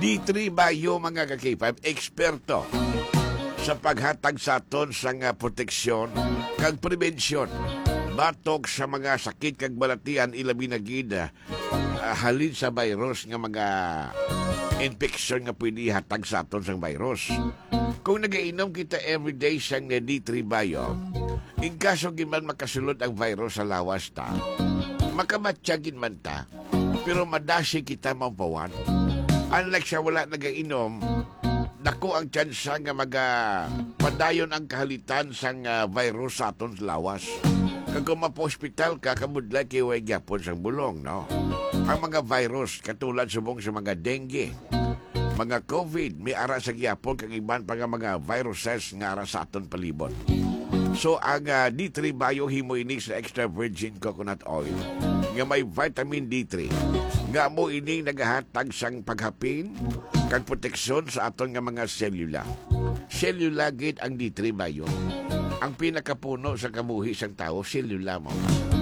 D3 Bayo mga ka-K5, eksperto sa paghatag sa aton sa nga proteksyon kag prevensyon batok sa mga sakit kag balatian ilabi na gid halin sa virus nga mga infection nga pwede hatag sa aton sang virus. Kung nagainom kita everyday sang D3 Bayo, in kaso giman makasulod ang virus sa lawas ta, makamatsyagin man ta, pero madasi kita mapawan. Unlike sa wala nagainom, dako ang tsansa nga padayon ang kahalitan sang virus sa aton lawas. Kag kung mapo-hospital ka, kamudlay kiway gyapon sang bulong, no? Ang mga virus, katulad subong sa mga dengue, mga COVID, may ara sa gyapon, kag iban pa nga mga viruses nga ara sa aton palibot. So, ang D3 Bayo himo ini sa extra virgin coconut oil, nga may vitamin D3, nga mo ini nagahatag sang paghapin, kag proteksyon sa aton nga mga selula. Selula gid ang D3 Bayo. Ang pinakapuno sa kabuhi sang tao, selula mo.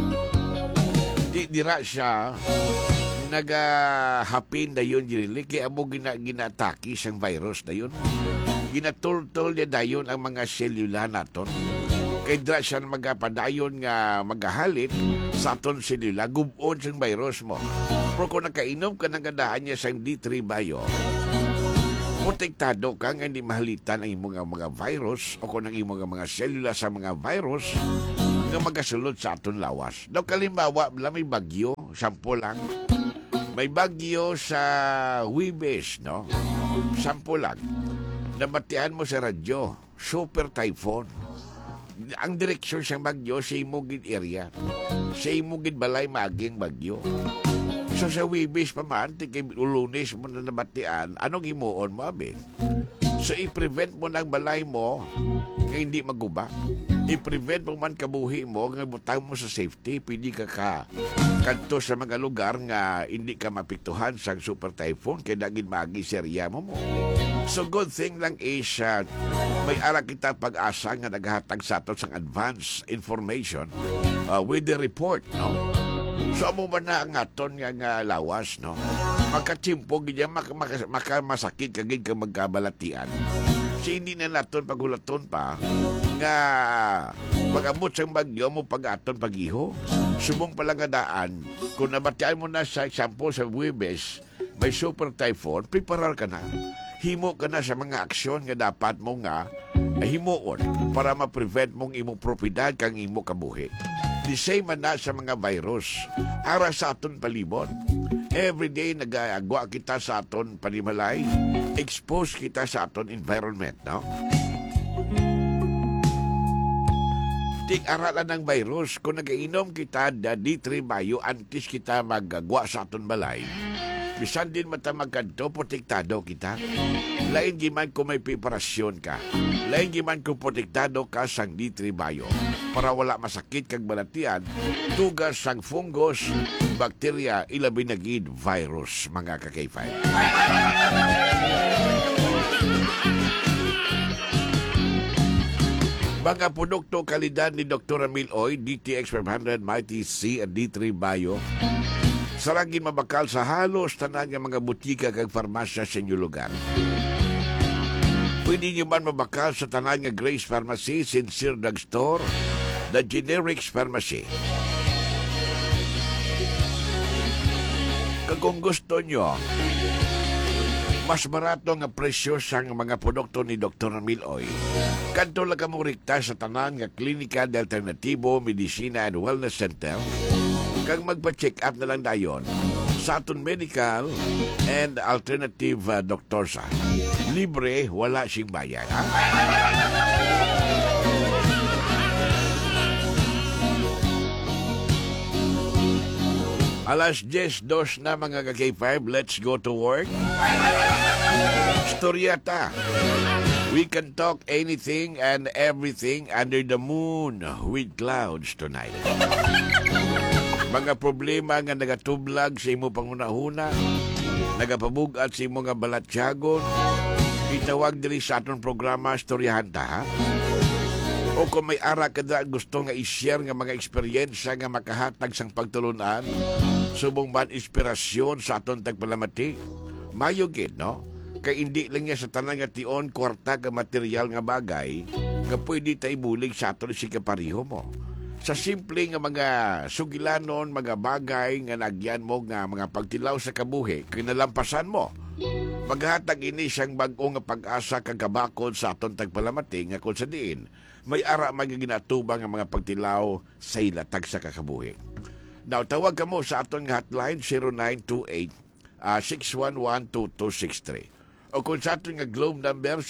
Dira siya nagahapin dayon dili kay amo ginataki sang virus dayon. Ginatultol niya dayon ang mga selula naton. Kay dira siya magapadayon nga magahalit sa aton selula gubon sang virus mo. Pero kung nakainom ka ng gandaan niya sang D3 Bayo, protektado ka nga hindi mahalitan ang imong mga virus o kung ang imong mga selula sa mga virus nga magasulod sa aton lawas. Daw kalimbawa, may bagyo, sampo lang. May bagyo sa Huwebes, no? Sampo lang. Nabatian mo sa radyo, super typhoon. Ang direksyon sa bagyo sa imugid area. Sa imugid balay maging bagyo. So sa Huwebes pa man, kay Lunes mo na nabatian, anong imuon mo, abe? So i-prevent mo ng balay mo nga hindi maguba. I-prevent mo man kabuhi mo nga butang mo sa safety. Pwede ka kanto sa mga lugar nga hindi ka mapiktuhan sa super typhoon kaya dagin magi serya mo. So good thing lang is may ara kita pag-asa nga naghatag sa aton sang advance information with the report, no? So amo man na ang aton nga lawas, no? Magkatsimpo gid masakit kagid ka magkabalatian. So hindi na naton pagulaton pa nga pag-abot sang bagyo mo pag-aton pag-iho. Subong pala nga daan, kung nabatian mo na sa example sa Huwebes, may super typhoon, preparar ka na. Himo ka na sa mga aksyon nga dapat mo nga himuon para ma-prevent mong imong propiedad kang imo kabuhi. The same man na sa mga virus. Ara sa aton palibot. Everyday nag-agwa kita sa aton panimalay. Expose kita sa aton environment, no? Ting-aralan ng virus, kung nag-inom kita D3 Bayo, antes kita magagwa sa aton balay, bisan din mata magkanto, protektado kita. Lain giman kung may preparasyon ka. Lain giman kung protektado ka sang D3 Bayo para wala masakit kag balatian, tugas sang fungus, bakterya, ilabi na gid virus, mga ka-K5. Mga produkto kalidad ni Dr. Emil Oy, DTX 500, Mighty C at D3 Bayo, sarangin mabakal sa halos tanan nga mga butika kag farmasya sa inyong lugar. Pwede nyo man mabakal sa tanan nga Grace Pharmacy, Sincere Drugstore, The Generics Pharmacy. Kung gusto nyo, mas barato nga presyo sa mga produkto ni Dr. Emil Oy, kanto lang mo rikta sa tanan nga Klinika de Alternativo, Medicina and Wellness Center, kag magpa-check up na lang dayon sa aton medical and alternative doktorsa. Libre, wala sing bayad, ha? Alas 10:02 na mga ka-K5, let's go to work. Storyata. We can talk anything and everything under the moon with clouds tonight. Mga problema nga nagatublag sa imo pangunahuna, nagapabugat sa imo nga balatsyagon, itawag diri sa aton programa Storyahan ta, ha? O kung may ara ka na gusto nga i-share nga mga eksperyensya nga makahatag sang pagtulunan, subong man inspirasyon sa aton tagpalamati, mayo gid, no? Kay hindi lang niya sa tanan nga tion, kwarta ka material nga bagay, nga pwede tayo bulig sa ato si kapariho mo. Sa simple nga mga sugilanon, mga bagay nga nagyan mo nga mga pagtilaw sa kabuhi, kinalampasan mo. Paghatag ini siyang bag-o nga pag-asa kang kabakod sa aton tagpalamati nga kung sa diin, may ara magiginatubang nga mga pagtilaw sa ilatag sa kakabuhi. Now, tawag ka mo sa aton nga hotline 0928-611-2263. O kung sa aton nga Globe number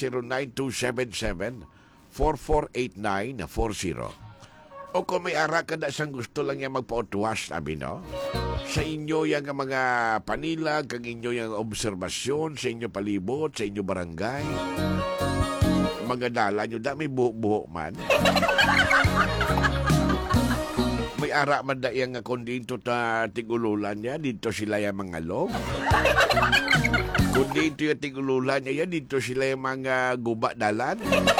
09277-448940. O kung may ara ka na siyang gusto lang niya magpautwas, sabi no? Sa inyo yung mga panilag, kang inyo yung obserbasyon, sa inyo palibot, sa inyo barangay, mga dala nyo, da may buhok-buhok man. May ara man da yung kundito ta tigululan niya, dito sila yung mga log. Kundito yung tigululan niya, dito sila yung mga guba dalan.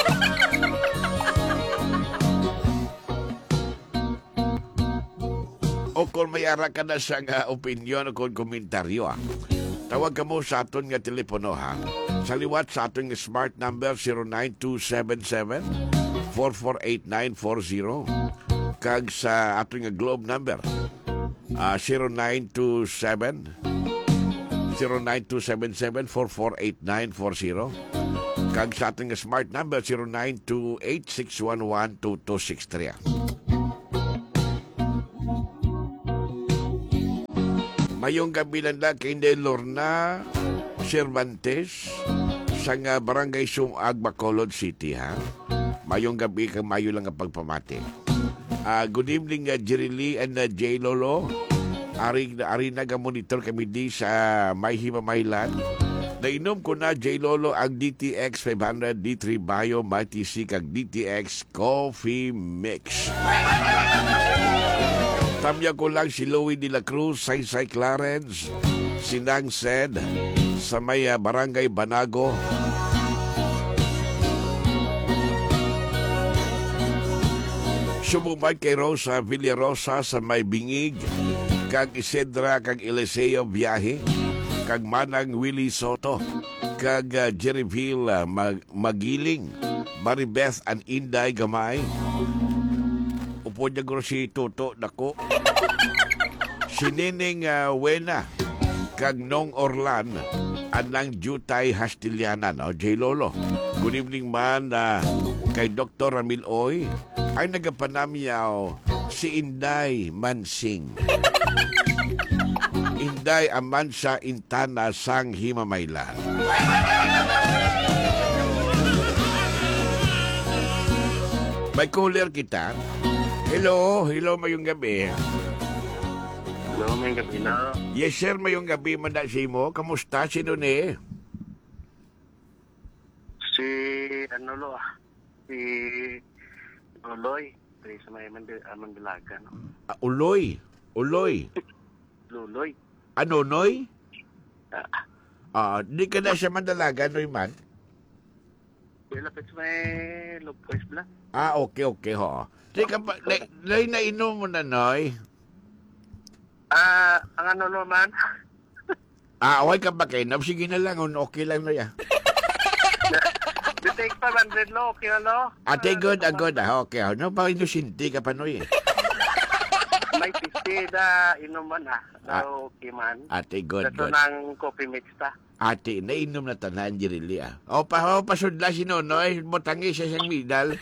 O kung may ara ka na sa opinion o kung komentaryo, tawag ka mo sa aton nga telepono, ha? Sa liwat sa aton nga smart number 09277-448940. Kag sa aton nga Globe number 09277-448940. Kag sa aton nga smart number 0928-611-2263. Mayong gabi lang kay Lorna Cervantes sa nga Barangay Sumag, Bacolod City, ha? Mayong gabi kang mayo lang ang pagpamati. Good evening, Jerry Lee and J. Lolo. Ari naga-monitor kami di sa Mayhima, Maylan. Nainom ko na, J. Lolo, ang DTX 500, D3 Bio, Mighty C, kag DTX Coffee Mix. Tamya ko lang si Louie de la Cruz, Saysay Clarence, Sinang Sed, sa may Barangay Banago. Sumumay kay Rosa Villarosa sa may Bingig, kag Isedra kag Eliseo Biyahe, kag Manang Willie Soto, kag Jerryville Magiling, Maribeth and Inday Gamay. Upo niya guro si Toto Dako, si Nining Wena, kag Nong Orlan, anang Jutay Hastiliana, no? J. Lolo. Good evening man kay Dr. Ramil Oy, ay nagapanamyaw si Inday Mansing. Inday Amansa Intana sang Himamaylan. May caller kita. Hello, mayong gabi. Hello, mayong gabi na. Yes sir, mayong gabi manda si mo. Kamusta si Nune? Si si Luloy. Sa may Mandilaga, no? Uloy. Luloy. Ano, Noy? Di ka na siya Mandalaga, Noy man? Lapit sa may Lopez Bla. Okay, ho. Teka ba, nainom mo na, Noy? Ang man? Okay ka ba kayo? Sige na lang, okay lang na yan. The take 500 lo, okay no? Ate, good. Okay, no, pa inusinti ka pa, Noy. May 50 da inuman okay man. Ate, good. Ito ng coffee mix ta. Ate, nainom na tanan, Jirili, pasudla si Nonoy, butangi siya siyang midal.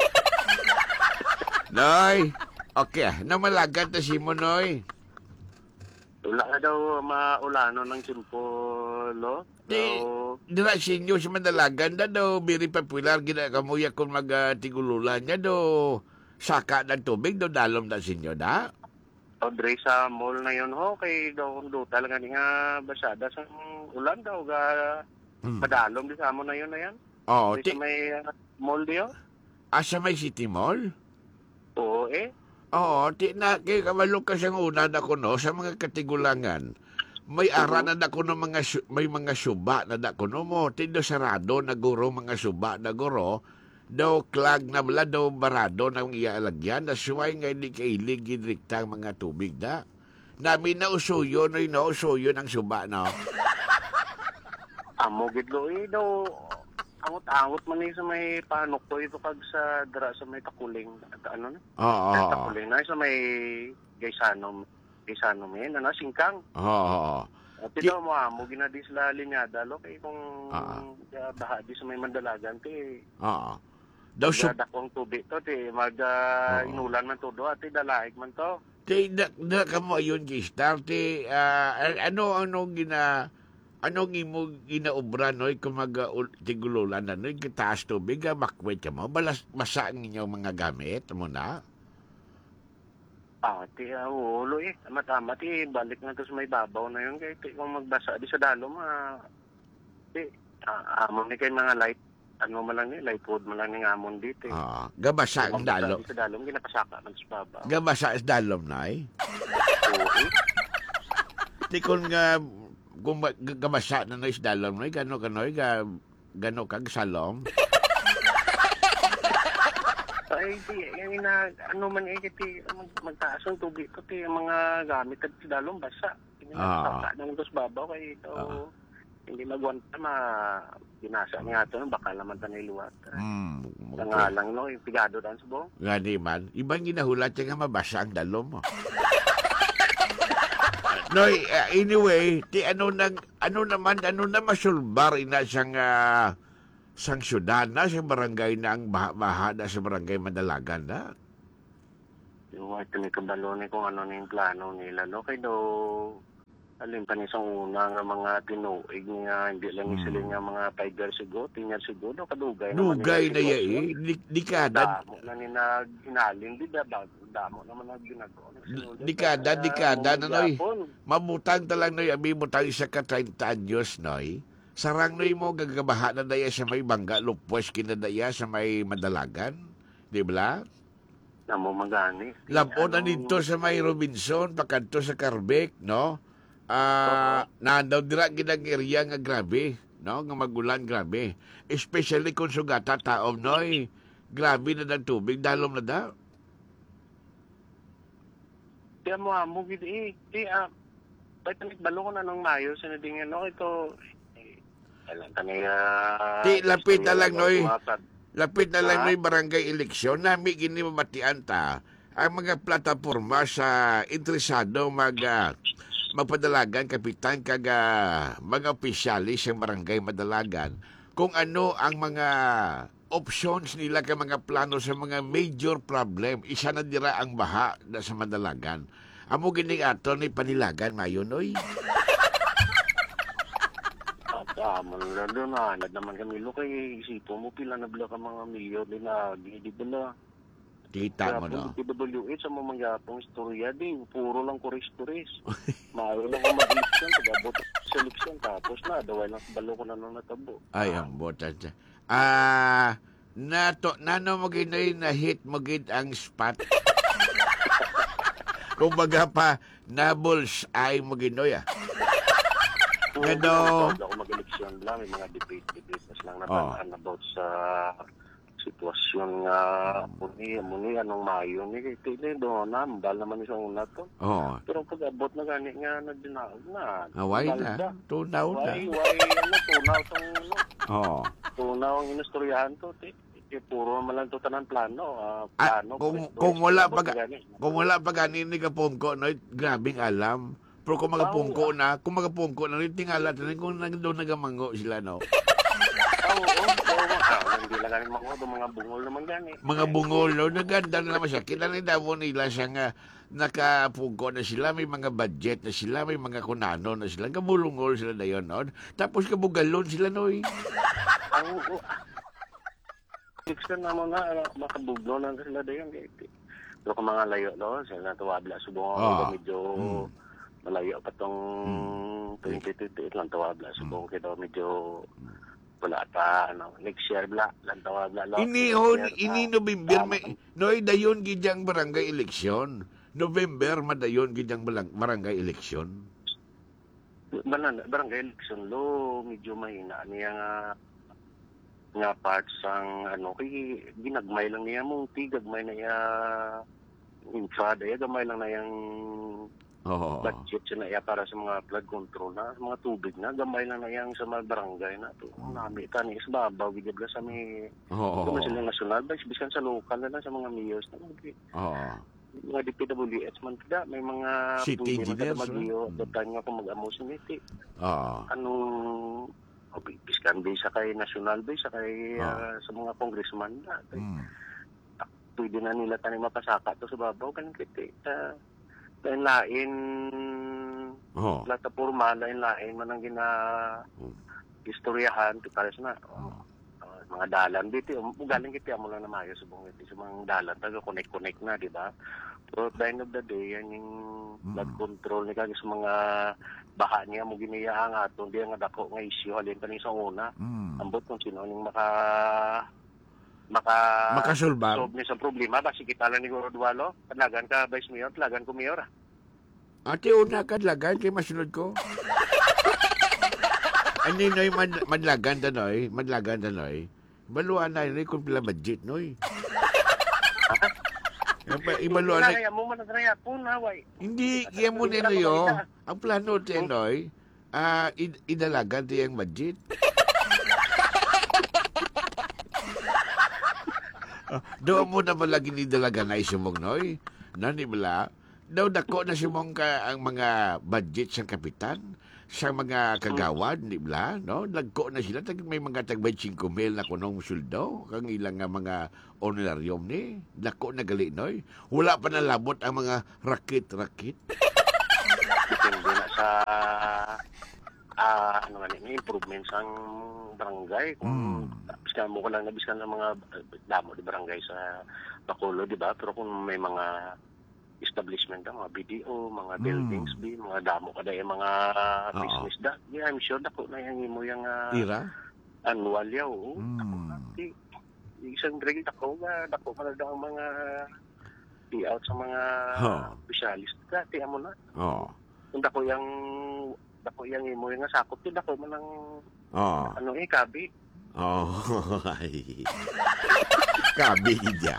Noy, okay, namalagat na si mo, Noy. Wala ka daw maulano ng simpolo. Dira sinyo si Mandalagan na daw, biri popular, ginakamuya kung magtigululan niya daw, saka ng tubig daw, dalom na sinyo na. Dre sa mall na yun kay daw talaga nga basada sa ulan daw madalom di sa mo na yun na yan. Sa may mall diyo. Sa may City Mall? Oo kay kamalok ka siyang una na kuno sa mga katigulangan. May ara na kuno may mga suba na kuno mo. Tindo sarado na guro mga suba na guro. Daw klag na bala, daw barado na iaalagyan. Nasuway nga hindi kailig gidrikta mga tubig na. Namin nausuyo ng suba, no? amo gidlo daw angot-angot man ni sa may panok ko ito kag sa dira sa may takuling ano na sa takuling na sa may Gaysanom yan ano singkang at ito mo amo ginadi sila linyada lo kay kung baha di sa may Mandalagan ti daw dakong tubig to ti inulan man todo at dalaig man to ti na kamo ayon gistar ti anong imo ginaobra noy kung tigululan na noy kitaas tubig makwet ka mo balas masa ang inyong mga gamit mo na ti ulo tama ti balik na to sa may babaw na yun kay kung magbasa di sa dalom amon ni kay mga light ano man lang ni light wood man lang ni amon dito gabasa ang dalom sa dalom ginapasaka man sa babaw gabasa ang dalom nay ti kung gabasa na noy sa dalom noy gano kag salom ay di yung ano man kiti magtaas ang tubig ko ti mga gamit at dalom basa ginapasaka nang dos babaw kay ito hindi magwanta binasa niya ito baka naman tanay luwat lang no yung pigado dan sa buong nga di man ibang ginahulat siya nga mabasa ang dalom mo no anyway ti ano na masulbar ina siyang sang syudad na sa barangay na ang baha na sa barangay Mandalagan na yung ito may kabalo ni kung ano na yung plano nila no kay do alin pa ni sa una nga mga tinuig nga hindi lang isiling nga mga 5 years ago 10 years ago no kadugay na yay dekada damo na ni hinalin di damo naman na ginagawa dekada na noy mamutang talang noy abi mutang isa ka 30 anyos noy sarang noy mo gagabaha na daya sa may bangga lupwes kinadaya sa may Mandalagan di ba namo magani labo na dito sa may Robinson pakanto sa Carbek no nandaw dira ginag area nga grabe no nga magulan grabe especially kung sugata taom noy grabe na dag tubig dalom na daw kaya mo amo gid balo ko na nung Mayo sa nadingan no ito lapit na lang noy barangay eleksyon nami gini mamatian ta ang mga plataporma sa interesado magpadalagan kapitan kaga mga opisyalis sa barangay Mandalagan kung ano ang mga options nila kay mga plano sa mga major problem isa na dira ang baha na sa Mandalagan amo gini ato ni panilagan mayon oy doon naman kami lo kay isipo mo pila na bla ka mga milyon din na di bala kita mo no PWH sa mga mangyapong istorya din puro lang kuris-kuris maayo lang ko mag-eleksyon pag-abot sa eleksyon tapos na daway lang balo ko na nung natabo ay ang botan nano mo ginoy na hit mo gid ang spot kumbaga pa nables ay mo ginoy Gano ako mag-eleksyon lang, may mga debate lang natanaan about sa sitwasyon nga muni anong Mayo ni kay doon na mbal naman isang una to. Pero pag abot na gani nga na dinaog na. Away na. Tunaw na. Tunaw tong tunaw ang inistoryahan to puro man lang to tanan plano. Kung wala pa gani ni kapungko no grabing alam. Pero kung magapungko na rin tingala rin kung doon nagamango sila no. Hindi lang galing mga bungol naman gani. Mga bungol no naganda na naman siya. Kinalindamo nila siya nga nakapungko na sila, may mga budget na sila, may mga kunano na sila, kabulungol sila na yun no. Tapos kabugalon sila no. Fiction na mo na makabuglo na sila dayon pero kung mga layo no sila tuwabla subong medyo malayo pa tong 2028 lang tawabla subong kito medyo wala pa next year lang tawabla ini November may noy dayon gidang barangay eleksyon November madayon gidang barangay eleksyon barangay eleksyon lo medyo mahina niya nga parts ang kay ginagmay lang niya mong gagmay na ya infra daya gamay lang na yang Oo. budget siya na iya para sa mga flood control na, sa mga tubig na, gamay lang na iyang sa mga barangay na to. Nami tani is babaw gid sa may Oo. kung sila national ba biskan sa local na lang sa mga mayors na Oo. mga DPWH man tada may mga City pwede engineers, man magio nga kung mag-amos niti. Oo. Anong biskan sa kay national ba sa kay sa mga congressman na. Pwede na nila tani mapasaka to sa babaw kan kiti lain plataporma lain man ang istoryahan pares na mga dalan dito galing kiti amo lang na mayo subong iti sa mga dalan taga connect na di ba pero at the end of the day yan yung flood control ni kag sa mga baha niya mo giniya nga ato di nga dako nga issue halin kani sa una ambot kung sino ning makasulbar solve ni sa problema basi kita lang ni Goro Dualo talagan ka vice mayor talagan ko mayor ati una ka lagan kay masunod ko ani noy madlagan tanoy baluan na ni kung pila budget noy ibaluan na kaya mo man na po na way hindi kaya mo nino yo ang plano tinoy idalagan tiyang budget. Doon mo na malagi ni dalaga na isumong noy. Nani bala? Daw dako na simong ang mga budget sa kapitan, sa mga kagawad, ni bala, no? Nagko na sila may mga tagbay 5,000 na kunong suldo, kang ilang nga mga honorarium ni. Dako na gali noy. Wala pa nalabot ang mga rakit-rakit. Depende na sa improvements ang barangay kung biskan mo ko lang nabiskan ng mga damo di barangay sa Bacolod di ba pero kung may mga establishment mga BDO mga buildings mga damo kada yung mga business I'm sure dako na yang imo yang ira annual yaw isang drink dako man daw ang mga payout sa mga specialist ti amo na kung dako yang imo yung sakop ti dako man ang kabi kabi dia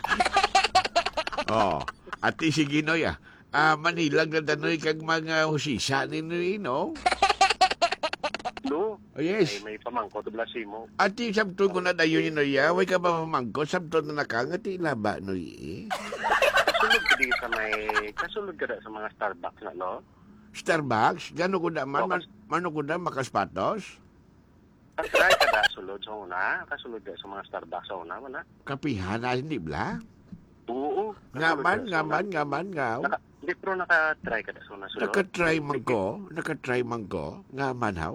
ati sige noy Manila nga danoy kag mga husisa ni no no yes ay, may pamangko to blasi mo ati sabton ko na dayon ni noy way ka ba pamangko sabton na nakangati laba noy kasulod ka sa mga Starbucks na no Starbucks? Gano'n ko na mano ko na makaspatos? Try ka da sulod sa una? Kasulod ka sa mga Starbucks sa una, mana? Kapihan na, hindi bla? Oo. Ngaman. Hindi, pero naka-try ka da sa una sulod? Naka-try man ko. Ngaman, how?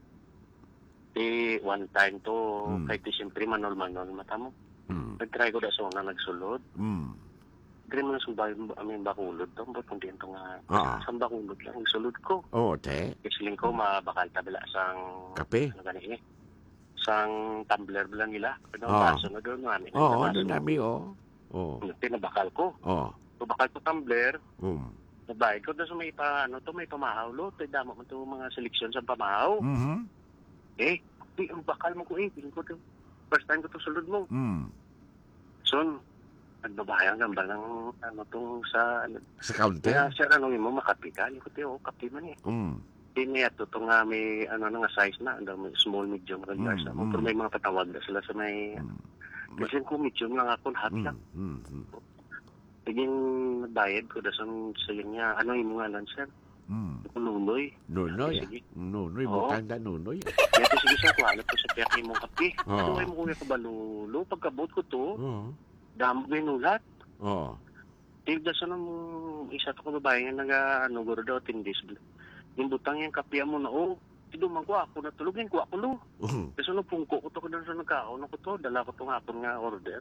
One time to, kahit siyempre manol, mata mo. Nag-try ko da sa una, nagsulod. Dili mo na sumbay aming Bacolod to, but kung dito nga sa Bacolod lang, sulod ko. Te. Kisiling ko, mabakal tabila sang... Kape? Sang tumbler lang nila. Pero baso na doon namin. Doon namin, Pinabakal ko. Bakal ko tumbler. Nabayad ko doon sa may pamahaw lo. Damo mo ito mga seleksyon sa pamahaw. Ang bakal mo ko piling ko to. First time ko to sulod mo. So, nagbabayang gamba ng sa counter? Kaya siya mo makapi ka. Liko tiyo, kapi man Niya to nga may nga size na. May small, medium, large na. Pero may mga patawag na sila sa may... Kasi ko medium lang ako, lahat lang. Naging nagbayad ko sa niya. Ano yung mga lancer? Nunoy. Nunoy, bukang da nunoy. Kaya sige sa kuhalat ko sa piyaki mong kapi. Tuway mo kuya ko balulo. Pagkabot ko to, damo ko yung ulat. Tigda sa nang isa to ko babae nga naguro daw 10 days. Yung butang yung kapi mo na, tiduman ko ako natulog yung ko ako lo. Kasi nung pungko ko to ko sa nagkaon ko to, dala ko to nga ako nga order.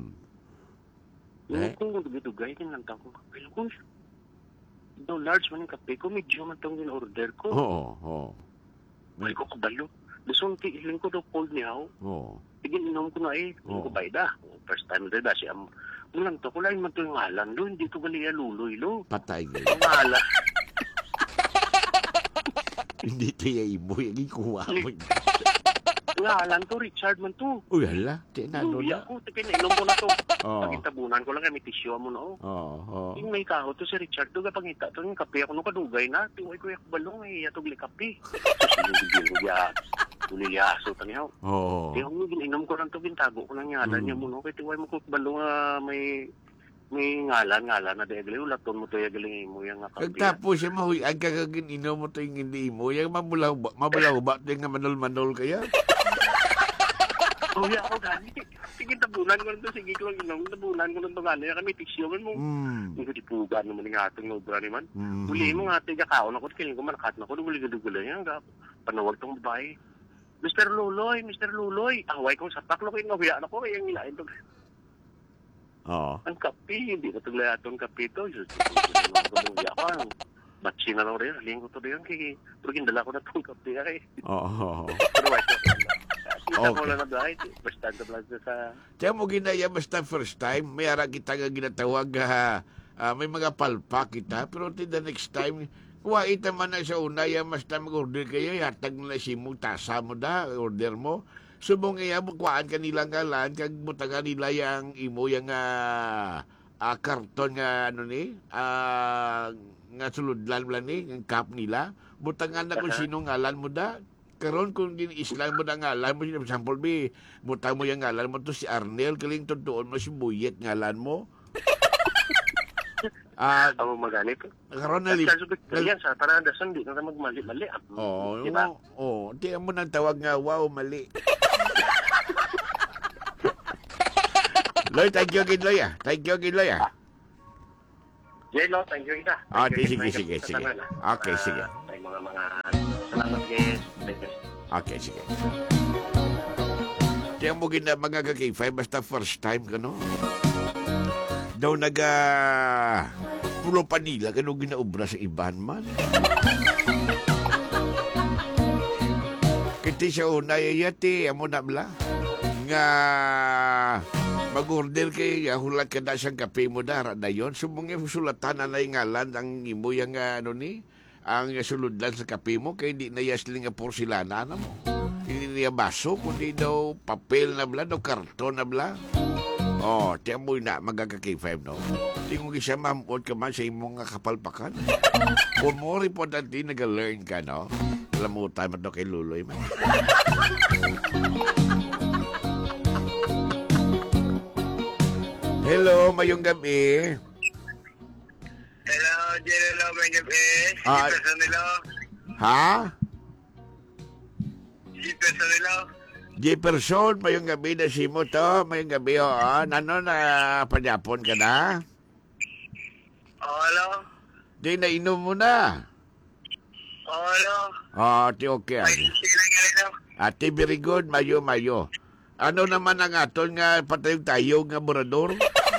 Yung kung dugay-dugay, kinantang ko kapi ko. No, large man yung kape ko, medyo man itong in-order ko. May ko kabalo. Lusong tiiling ko daw cold niya. Tigin inom ko na Hindi ko bayda. First time na siya. Mulang to, kulain man ito yung halan lo. Hindi ko gali aluloy lo. Patay gayon. Ang halan. Hindi ito yung ibo. Yung ikuha mo. ngalan to, Richard man to. Uy, hala. Tinano Uy, na. ako, pinainom ko na to. Oo. Pagitabunan ko lang kami tissue mo na, oh. Oo. Yung may kaho to si Richard to, kapangita to, yung kape ako nung kadugay na, tiway ko yung balong, yatog li kape. Uliyaso to niya. Oo. Kaya kung ininom ko lang to, bintago ko lang ngalan niya mo, no? Kaya tiway mo ko balong may ngalan na dahil ulaton mo to yung galing mo yung kape. Tapos siya mahuy, ang kagagin ino mo to yung hindi mo, yung mabulaw ba, yung nga manol-manol kaya? Oh, yeah, ako gani. Sige, tabunan ko lang to, sige ko lang inom, tabunan ko lang to gani, kami tiksyo man mo. Hindi ko dipugan naman yung atong nobra ni man. Uli mo nga, tiga kaon ako, kiling ko manakat na ako, duguli-duguli yan, panawag tong babae. Mr. Luloy, away kong sapak, lo kayo nahuya na ko, yung ilain to. Oo. Ang kape, hindi ko tuloy atong kape to. Batsi na lang rin. Halingin ko to rin. Pero gindala ko na itong kape. Oo. Pero white ko lang. Kita ko Okay. lang na dahil. Basta na lang sa... Tiyan mo ginaya basta first time, may ara kita nga ginatawag may mga palpa kita, pero till the next time, kuha ita man na sa una, basta mag-order kayo, yatag na si mo, tasa mo da, order mo. Subong iya, bukwaan ka nilang ngalan, kag butaga nila yung imo, yung karton nga, nga suludlan lang ni, yung cup nila. Butangan na kung sino ngalan mo da. Karon kung islang mo na ngalan mo, sample bi, butang mo yung ngalan mo to si Arnel, kaling tutuon mo si Buyet ngalan mo. Ako maganit. Karon na Yan, sa paradasan, di na magmali-mali. Oo, diba? oo. Tiyan mo nang tawag nga, wow, mali. Loy, thank you again, Loy. Thank you again, Loy. Jelo, thank you kita. Sige. Okay, sige. May mga salamat guys. Okay, sige. Tiyan mo gina mga kakifay, basta first time ka, no? Daw pulo pa nila, kano ginaubra sa iban man. Kiti siya una, yayati, amo na bla. Nga, mag-order kay hulat ka na siyang kape mo na yun. Subong yung sulatan na yung ngalan, ang imo yung ang suludlan sa kape mo, kaya hindi na yasling nga porcelana na mo. Hindi niya baso, kundi daw papel na bla, daw karton na bla. Oh, tiyan mo na, magkaka-K5, no? Tingong siya, mamot ka man sa imong nga kapalpakan. Kung mo importante, nag-learn ka, no? Alam mo, tayo man kay Luloy, man. Hello, mayong gabi. Hello, Jelo, may gabi. Ah. Si Personilo. Ha? Si Personilo. Jefferson, mayong gabi na si mo to. Mayong gabi, oo. Nano na panyapon ka na? Hello. Di na inom mo na. Hello. Ti okay. Sila ganito. Ate, very good. Mayo. Ano naman ang aton nga patayog tayo nga morador?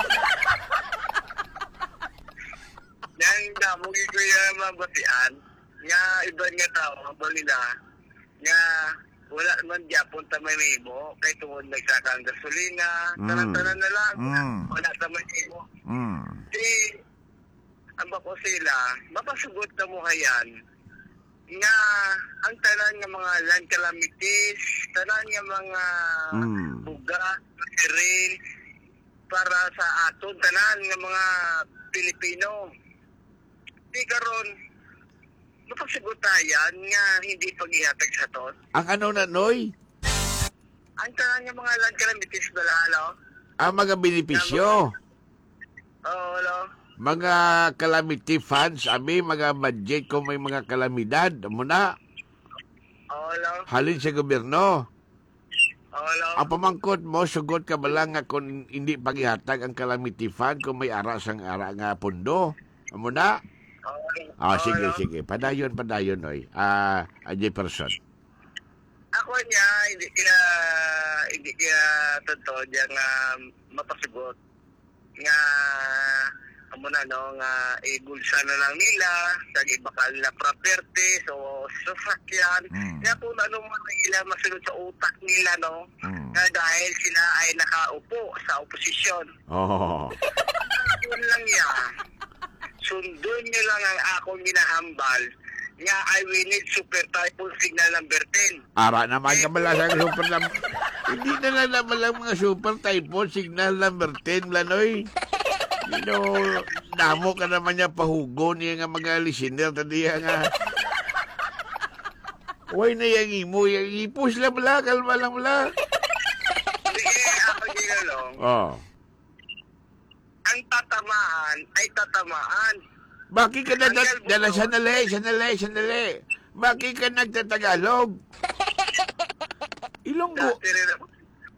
Yang namugi ko yung mabatian, nga iba nga tao, ang nila, nga wala naman gyapon tamay mo, kay tungod nagsakang gasolina, tanan-tanan na lang, wala tamay mo. Di, ang bako sila, mapasugot na mo hayan, nga ang tanan nga mga land calamities, tanan nga mga buga, rain, para sa aton, tanan nga mga Pilipino. Di karon, mapagsigutayan nga hindi pag-ihatag sa ton. Ang ano na, Noy? Ang tanan nga mga land calamities bala, ano? Ang mga benepisyo. Hello? Mga calamity funds, mga budget kung may mga kalamidad. Muna, Hello? halin sa gobyerno. Hello? Ang pamangkot mo, sugot ka ba lang nga kung hindi pag-ihatag ang calamity fund kung may aras ang ara nga pondo? Muna? Sige. Padayon, oy. Jefferson. Ako niya, hindi kaya totoo diya nga mapasugot nga amo na no nga ibulsa na lang nila sa ibakal na property so sasakyan kaya kung ano man nila masunod sa utak nila no nga dahil sila ay nakaupo sa oposisyon. Yun lang yan. Sundon nyo lang ang akong ginahambal nga I will need super typhoon signal number 10. Ara naman ka pala sa super number. Hindi na lang naman lang mga super typhoon signal number 10, Lanoy. You know, damo ka naman niya pahugo niya nga mga listener. Tadiya nga. Huwag na yung imo. Yung ipus lang pala. Kalma lang pala. Sige, ako ginalong. Oh. Ang tatamaan ay tatamaan. Bakit ka Sandali. Bakit ka nagtatagalog? Ilonggo. Dati rin ako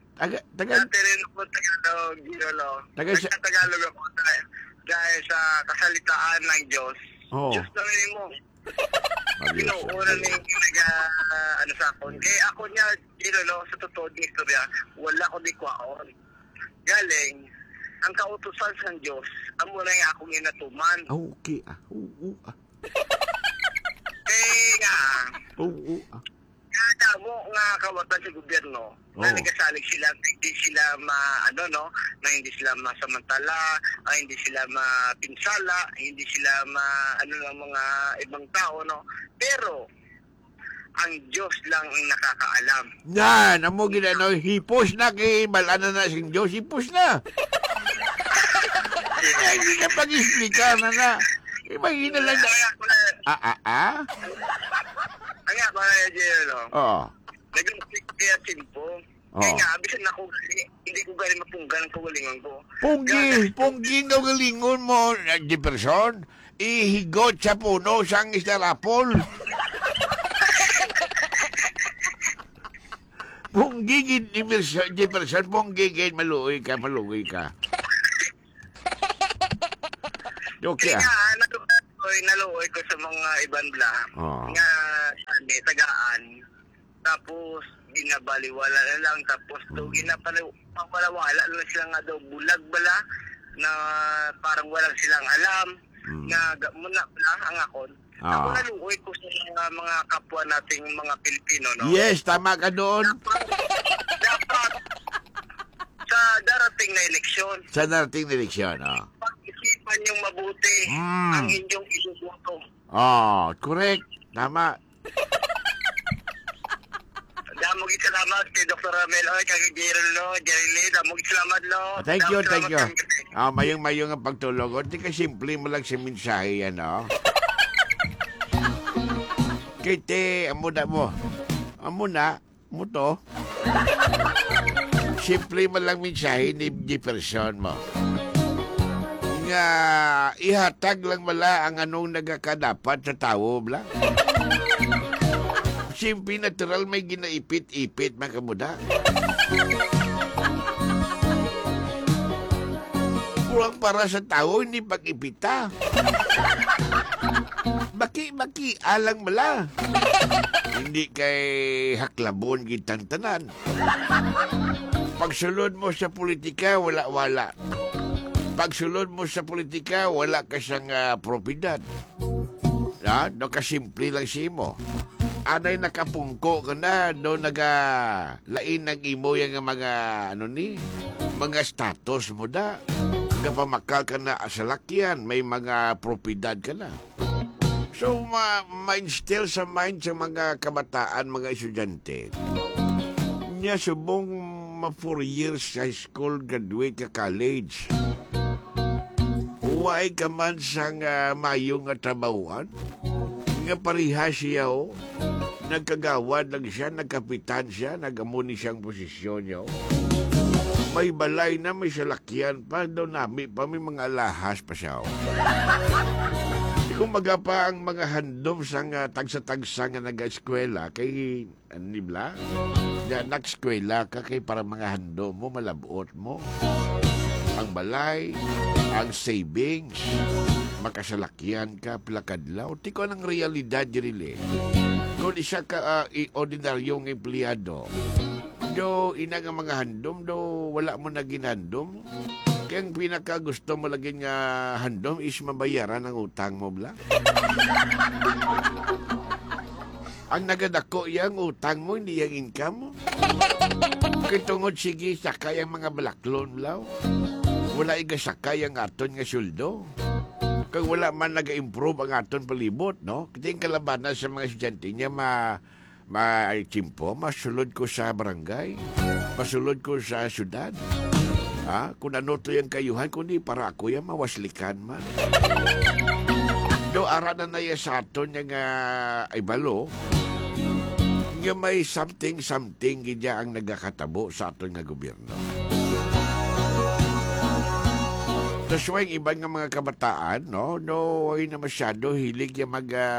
Tagalog, ginalong. Nagtatagalog ako dahil sa kasalitaan ng Diyos. Oh. Diyos na rin mo. Pinuuna ni ano sa akon. Kaya ako niya, sa totoo ng istorya, wala ko di kwaon. Galing, ang kautusan sa Diyos, amo na yung akong inatuman. Okay. Kaya nga, kada mo nga kawatan sa gobyerno, na nagasalig sila, hindi sila na hindi sila masamantala, hindi sila mapinsala, hindi sila mga ibang tao, no? Pero, ang Diyos lang ang nakakaalam. Yan, amo ginano, hipos na kay malana na sing Diyos, hipos na. Hindi na pag-explica na. Imagina lang na. Kaya ba na Oo. naging kaya simpo. Kaya nga, abisan ako hindi ko galing mapunggan ang kagalingan ko. Punggi ang kagalingon mo, Jefferson. Ihigot sa puno sang istarapol. Punggi, Jefferson, punggi, maluoy ka. Okay. Kaya nga, naluoy ko sa mga ibang vlog nga tagaan. Tapos ginabaliwala na lang. Tapos ginapalawala lang sila nga daw bulag bala na parang walang silang alam na muna pala ang akon. Ako naluoy ko sa mga kapwa nating mga Pilipino, no? Yes, tama ka doon. Dapat sa darating na eleksyon. Pag-isipan yung mabuti ang inyong isusuto. Correct. Tama. Damog salamat kay Dr. Ramel o kay Jerry. Damog salamat lo. Thank you. Mayong ang pagtulog. Hindi ka simple mo lang sa mensahe yan, Kite, amo to. Simple mo lang mensahe ni Jefferson mo. Nga, ihatag lang wala ang anong nagakadapat sa tao, bla. Simple, natural, may ginaipit-ipit, mga kamuda. Kurang para sa tao, hindi pag-ipita. Baki, alang mala. Hindi kay haklabon gitantanan. Pagsulod mo sa politika, wala. Pagsulod mo sa politika, wala ka siyang propiedad. No, kasimple lang si mo. Anay nakapungko ka na, no, lain ng imo yung mga, mga status mo da. Napamakal ka na sa lakyan, may mga propiedad ka na. So, ma-instill sa mind sa mga kabataan, mga estudyante. Nya subong 4 years high school graduate ka college. Huwag ka man sang mayong trabahuan. Nga pariha siya, nagkagawad lang siya, nagkapitan siya, nagamuni siyang posisyon niya. May balay na, may salakyan pa, daw nami pa, may mga alahas pa siya. Kumaga pa ang mga handom sang tagsa-tagsa nga nag-eskwela kay anibla. Nag-eskwela ka kay para mga handom mo, malabot mo. Ang balay, ang savings, makasalakyan ka, plakadlaw. Di ko ng realidad dirili. Kung isa ka ordinaryong empleyado, do ina nga mga handom, do wala mo na ginhandom. Kaya ang pinakagusto mo lagi nga handom is mabayaran ang utang mo, bla. Ang nagadako yung utang mo, hindi yung income mo. Kaya tungod sige, sakay ang mga black loan, bla. Wala iga sakay ang aton nga suldo. Kung wala man nag-improve ang aton palibot, no? Kita yung kalabanan sa mga estudyante niya ma-chimpo, masulod ko sa barangay, masulod ko sa syudad. Kung ano to yung kayuhan, kundi para ako yung mawaslikan man. Do ara na naya sa aton yung ay balo, nga may something gidya ang nagakatabo sa aton nga gobyerno. Tapos yung ibang nga mga kabataan, no, ay na masyado hilig yung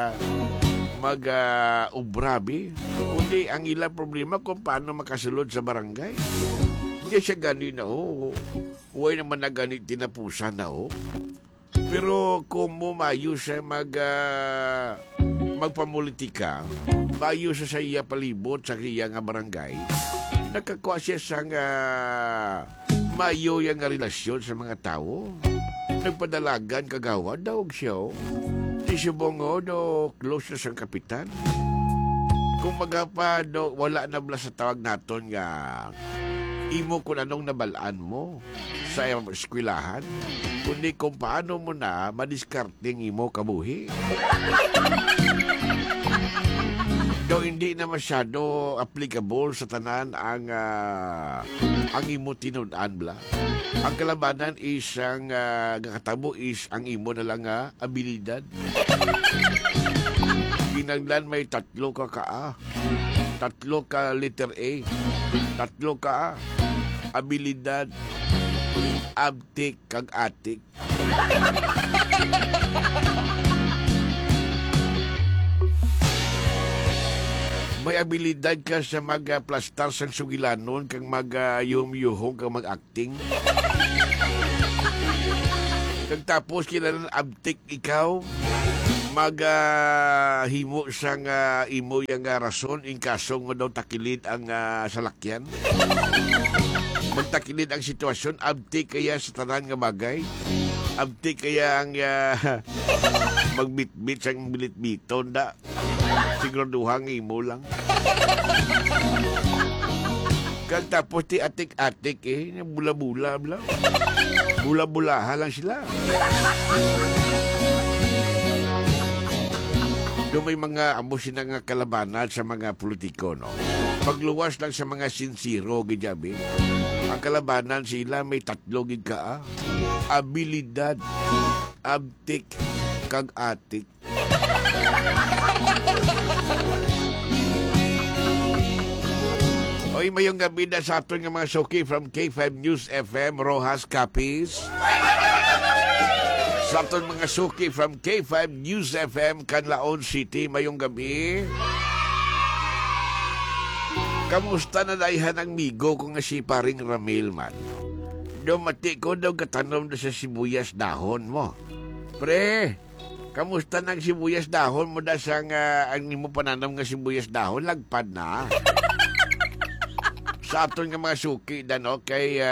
ubrabi. Kundi ang ilang problema kung paano makasulod sa barangay. Hindi siya gani na, huwag naman na gani tinapusan na, Pero kung mayo siya magpamulitika, mayo siya sa iya palibot, sa iya nga barangay, nakakuha siya sa mayo yung relasyon sa mga tao. Nagpadalagan kagawa daw siya. Di siya bongo close na sa kapitan. Kung magapa wala na bala sa tawag naton nga imo kung anong nabalaan mo sa eskwelahan, kundi kung paano mo na madiskarting imo kabuhi. Hindi na masyado applicable sa tanan ang imo tinudan bla. Ang kalabanan is ang katabo is ang imo na lang abilidad. Kinanglan may 3 ka 3 ka letter A, 3 ka abilidad, abtik kag atik. May abilidad ka sa mag-plastar sa sugilanon, kang mag-yuhong, kang mag-acting. Kag tapos kailangan abtik ikaw, mag-himo sang imo yung rason, in kasong mo daw takilid ang salakyan. Magtakilid ang sitwasyon, abtik kaya sa tanan nga bagay. Abtik kaya ang magbitbit sang bilit-biton da. Siguraduhang imo lang. Kag tapos ti atik-atik bula-bula lang. Bula-bulaha lang sila. Doon may mga amusin nga kalabanan sa mga politiko, no? Pagluwas lang sa mga sinsiro, gijabi. Ang kalabanan sila may 3 gid ka, abilidad, abtik, kag atik. Oy, mayong gabi na sa aton nga mga suki from K5 News FM, Rojas Capiz. Sa aton mga suki from K5 News FM, Canlaon City, mayong gabi. Kamusta na daihan ang migo ko nga si paring Ramil man? Dumati ko daw katanom na sa sibuyas dahon mo. Pre, kamusta nang sibuyas dahon mo da sang ang imo pananam nga sibuyas dahon lagpad na. Sa aton nga mga suki dan kay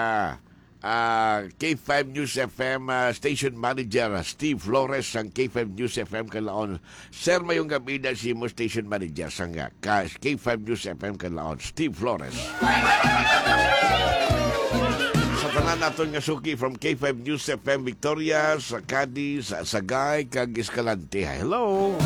K5 News FM Station Manager Steve Flores sang K5 News FM Canlaon. Sir, mayong gabi na si mo Station Manager sang K5 News FM Canlaon, Steve Flores. Sa tanan naton nga suki from K5 News FM Victoria, sa Cadiz, sa Sagay, kag Escalante. Hello!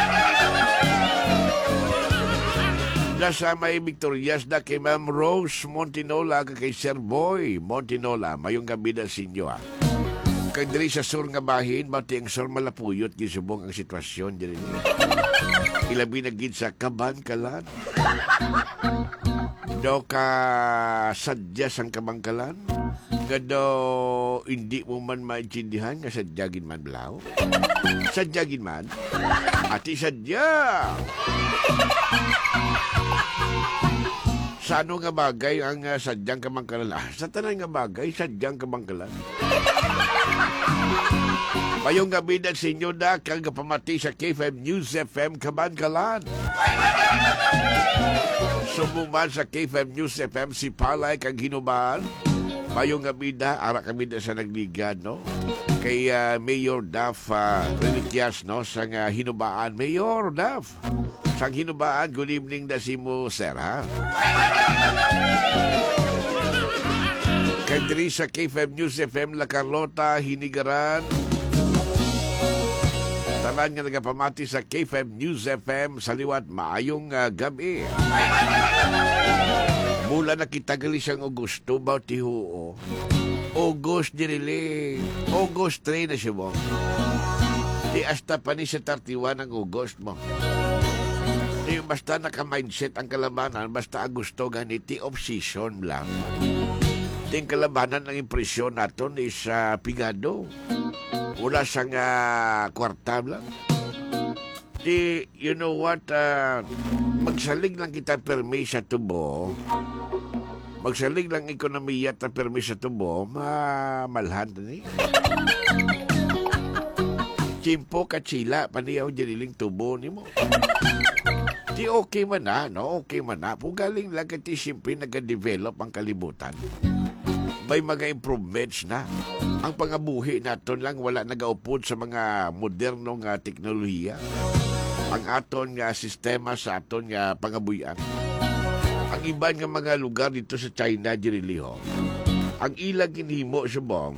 Nasa may Victorias na kay Ma'am Rose Montinola, kay Sir Boy Montinola. Mayong gabi na sa inyo, Kay diri sa sur nga bahin, bati ang sur malapuyot, gisubong ang sitwasyon diri. Ilabi na gid sa Kabangkalan. Do ka sadya sang Kabangkalan. Gado hindi mo man maintindihan nga sadyagin man blaw. Sadyagin man. Ati sadya. Sa ano nga bagay ang sadyang Kabangkalan? Sa tanan nga bagay, sadyang Kabangkalan. Mayong gabi na sa inyo na kang pamati sa K5 News FM Kabangkalan. Sumuman sa K5 News FM si Palay kang Hinubaan. Mayong gabi na, ara kami na sa nagligad, no? Kay Mayor Duff Reliquias, no? Sa Hinubaan. Mayor Duff, sang Hinubaan, good evening na si mo, sir, ha? Kay diri sa K5 News FM La Carlota, Hinigaran, Tanan nga nagapamati sa KFM News FM sa liwat, maayong gabi. Mula na kita gali siyang Augusto, ba't tihuo? August dirili. August 3 na siya mo. Di hasta pa ni sa 31 ng August mo. Di basta naka-mindset ang kalabanan, basta Agusto ganiti off-season lang. Di ang kalabanan ng impresyon natin is pigado. Wala siyang kwarta lang. Di, you know what, magsalig lang kita permi sa tubo. Magsalig lang ekonomiya at permi sa tubo, malhan ni. Chimpo katsila, paniyaw diniling tubo ni mo. Di okay man na, no? Okay man na. Pugaling lang kati simple nag-develop ang kalibutan. May mga improvements na. Ang pangabuhi naton lang wala nagaupod sa mga modernong teknolohiya. Ang aton nga sistema sa aton nga pangabuyan. Ang iba nga mga lugar dito sa China, diriliho, ang ilang ginhimo sa bong,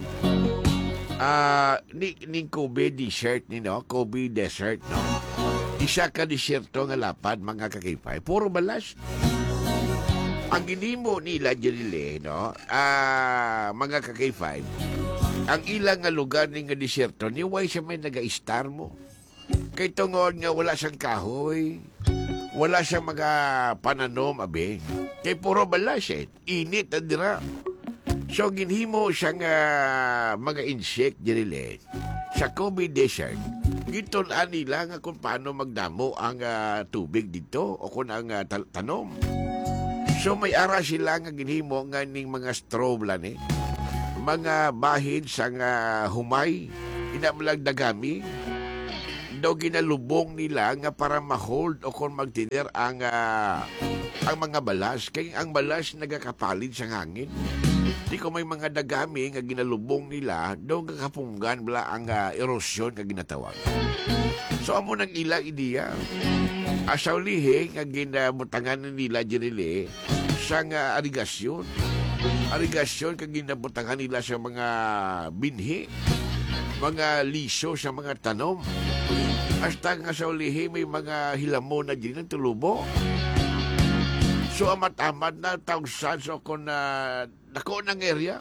ni Kobe Desert, no? Kobe Desert, no? Isa ka desierto nga lapad, mga kakipay. Puro balas. Ang ginhimo nila, dirili, no? Mga kakipay, ang ilang nga lugar ni nga desierto, niway siya may naga-star mo. Kay tungod nga wala siyang kahoy, wala siyang mga pananom, abe. Kay puro balas eh. Init na dira. So, ginhimo siyang mga insect, dirili, sa Kobe Desert. Gitulaan nila nga kung paano magdamo ang tubig dito o kung ang tanom. So, may ara sila nga ginhimo nga ning mga strobe lan eh. Mga bahin sa humay, inabalag dagami, daw ginalubong nila nga para ma-hold o kung magtiner ang mga balas. Kaya ang balas nagakapalit sa hangin. Di ko may mga dagami nga ginalubong nila, daw kakapunggan bala ang erosyon nga ginatawag. So amo nang ila ideya. Asaw lihe nga ginabutangan nila dirili sa nga arigasyon. Arigasyon kag ginabutangan nila sa mga binhi, mga liso sa mga tanom. Hasta nga sa ulihi may mga hilamo na dyan ng tulubo. So amat-amat na thousands o kung nako ng area.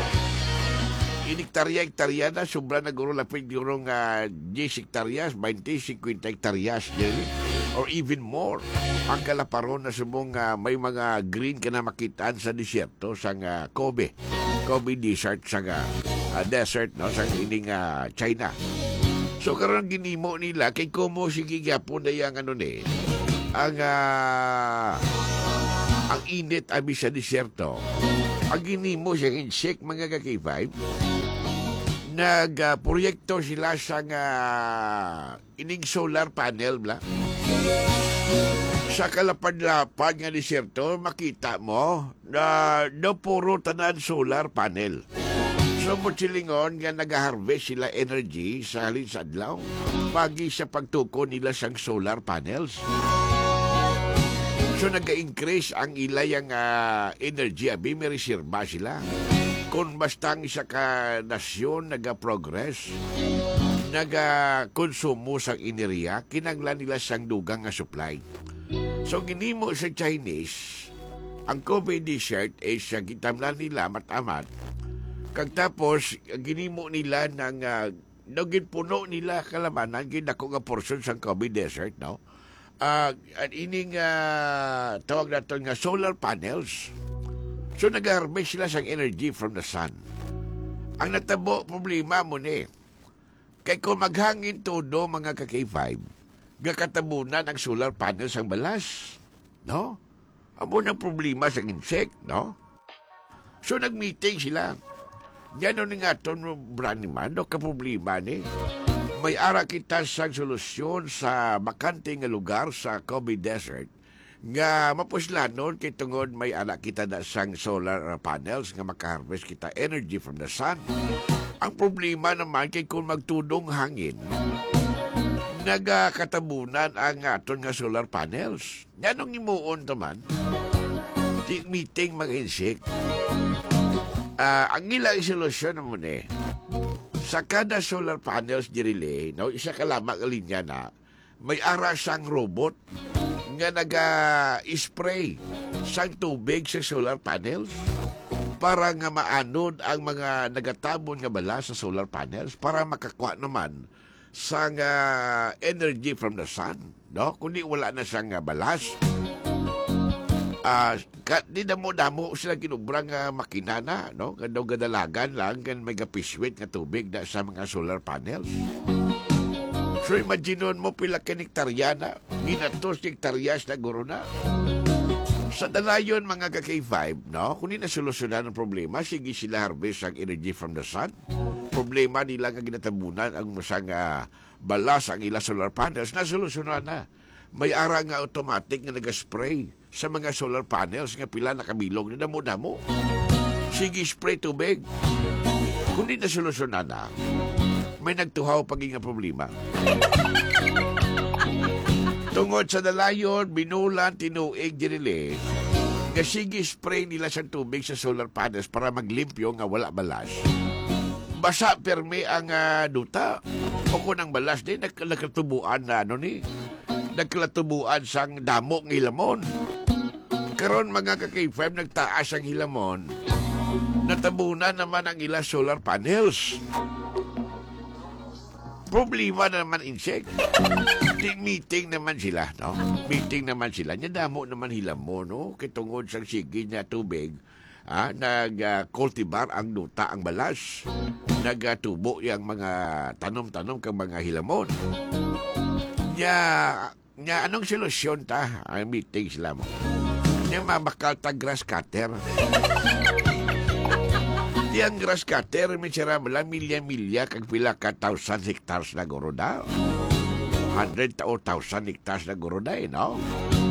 Inektarya na, sobra na guro lapit yung 10 hektaryas, 20, 50 hektaryas or even more. Ang kalaparon na subong may mga green ka na makitaan sa desierto sa Kobe Desert sa desert, no, sa ining China. So karon ginimo nila kay kumo sige gyapon na yang ang init abi sa desierto. Ang ginimo siya insect mga kakipay. Nagproyekto sila sa ining solar panel bla. Sa kalapad-lapad nga desierto makita mo na puro tanan solar panel. So, mutsilingon nga nag-harvest sila energy sa halin sa adlaw pagi sa pagtuko nila sang solar panels. So, nag-increase ang ilayang energy. Abi, may reserva sila. Kung basta ang isa ka nasyon nag-progress, nag-konsumo sang enerhiya, kinanglan nila sang dugang nga supply. So, ginimo sa Chinese, ang Kobe Desert ay sa gitamlan nila matamat. Kag tapos, ginimo nila ng naging puno nila kalamanan, ginako nga portion sa Kobe Desert, no? At ining tawag natin nga solar panels. So, nag-harvest sila sang energy from the sun. Ang natabo, problema mo ni. Kaya kung maghangin todo, mga ka-K5, gakatabunan ang solar panels ang balas, no? Amo na problema sa insect, no? So, nag-meeting sila. Yan nga ito, brani man, no, kaproblema ni. May ara kita sa solusyon sa bakante nga lugar sa Kobe Desert nga mapuslanon kay tungod may ara kita na sang solar panels nga makaharvest kita energy from the sun. Ang problema naman kay kung magtudong hangin, nagakatabunan ang aton nga solar panels. Yan ang imuon naman. Meeting mga insect. Ang ilang solusyon naman Sa kada solar panels dirili, no, isa ka lamang ang linya na may ara sang robot nga naga-spray sang tubig sa solar panels para nga maanod ang mga nagatabon nga bala sa solar panels para makakuha naman sang energy from the sun, no? Kundi wala na sang balas. Di damo sila kinubrang makina na, no? Kadaw gadalagan lang kan may gapiswit nga tubig na sa mga solar panels. So imaginon mo pila kinektarya na, ginatos hektaryas na guro na. Sa dalayon mga ka-K5, no? Kung di na solusyonan ang problema, sige sila harvest ang energy from the sun. Problema nila nga ginatabunan ang masang balas ang ila solar panels na solusyonan na. May ara nga automatic nga nag-spray sa mga solar panels nga pila nakabilog na damo-damo. Sige spray tubig. Kung di na solusyonan na, may nagtuhaw paging nga problema. Tungod sa dalayon, binulan, tinuig, dinili, nga sige spray nila sa tubig sa solar panels para maglimpyo nga wala balas. Basa perme ang duta. O kung ang balas din, nagkatubuan na nagkalatubuan sang damo ng hilamon. Karon mga ka-K5, nagtaas ang hilamon. Natabunan naman ang ila solar panels. Problema na naman insect. Meeting naman sila, no? Meeting naman sila. Damo naman hilamon, no? Kitungod sang sige niya tubig, nag-cultivar ang duta, ang balas. Nagtubo yung mga tanom-tanom kang mga hilamon. Anong solusyon ta? Ang meeting sila mo. Mamakal ta grass cutter. Ang grass cutter, may sira mula milya-milya kag pila ka 1,000 hectares na guro daw. 100 o 1,000 hectares na guro daw, no?